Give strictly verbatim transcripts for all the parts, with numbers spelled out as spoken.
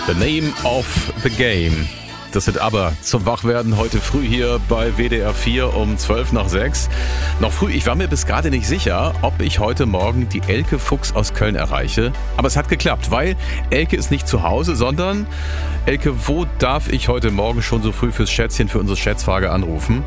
The Name of the Game. Das sind aber zum Wachwerden heute früh hier bei W D R vier um zwölf nach sechs. Noch früh, ich war mir bis gerade nicht sicher, ob ich heute Morgen die Elke Fuchs aus Köln erreiche. Aber es hat geklappt, weil Elke ist nicht zu Hause, sondern Elke, wo darf ich heute Morgen schon so früh fürs Schätzchen, für unsere Schätzfrage anrufen?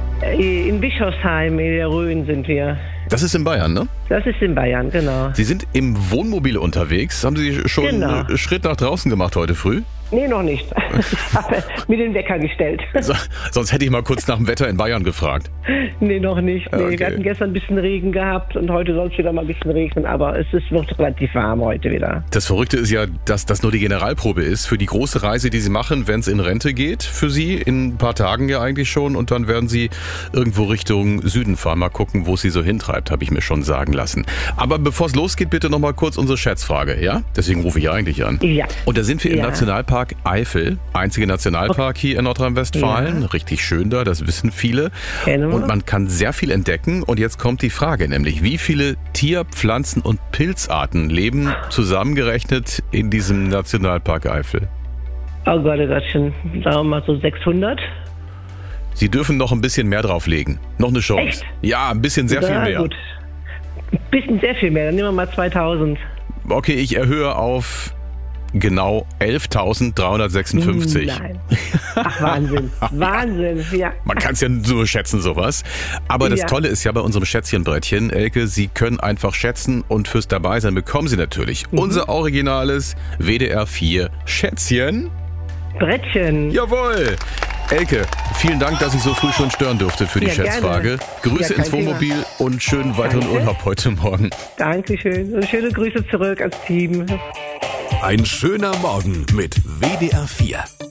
In Bischofsheim in der Rhön sind wir. Das ist in Bayern, ne? Das ist in Bayern, genau. Sie sind im Wohnmobil unterwegs. Haben Sie schon Genau. einen Schritt nach draußen gemacht heute früh? Nee, noch nicht. Ich habe mir den Wecker gestellt. So, sonst hätte ich mal kurz nach dem Wetter in Bayern gefragt. Nee, noch nicht. Nee, Okay. Wir hatten gestern ein bisschen Regen gehabt und heute soll es wieder mal ein bisschen regnen, aber es ist, wird relativ warm heute wieder. Das Verrückte ist ja, dass das nur die Generalprobe ist für die große Reise, die Sie machen, wenn es in Rente geht. Für Sie in ein paar Tagen ja eigentlich schon. Und dann werden Sie irgendwo Richtung Süden fahren. Mal gucken, wo es Sie so hintreibt, habe ich mir schon sagen lassen. Aber bevor es losgeht, bitte noch mal kurz unsere Schätzfrage, ja? Deswegen rufe ich eigentlich an. Ja. Und da sind wir im Ja. Nationalpark Eifel. Einziger Nationalpark hier in Nordrhein-Westfalen. Ja. Richtig schön da, das wissen viele. Kennen wir. Und man kann sehr viel entdecken. Und jetzt kommt die Frage, nämlich wie viele Tier-, Pflanzen- und Pilzarten leben zusammengerechnet in diesem Nationalpark Eifel? Oh Gott, oh Gott, schon, sagen wir mal so sechshundert. Sie dürfen noch ein bisschen mehr drauflegen. Noch eine Chance. Echt? Ja, ein bisschen sehr viel Ja, mehr. gut. Ein bisschen sehr viel mehr, dann nehmen wir mal zweitausend. Okay, ich erhöhe auf genau elftausenddreihundertsechsundfünfzig. Nein. Ach, Wahnsinn. Wahnsinn, ja. Man kann es ja nur schätzen, sowas. Aber das Ja. Tolle ist ja bei unserem Schätzchenbrettchen, Elke, Sie können einfach schätzen und fürs Dabeisein bekommen Sie natürlich Mhm. unser originales W D R vier Schätzchen. Brettchen. Jawohl! Elke, vielen Dank, dass ich so früh schon stören durfte für die Ja, gerne. Schätzfrage. Grüße Ja, kein ins Wohnmobil und schönen weiteren Danke. Urlaub heute Morgen. Dankeschön. Und schöne Grüße zurück ans Team. Ein schöner Morgen mit W D R vier.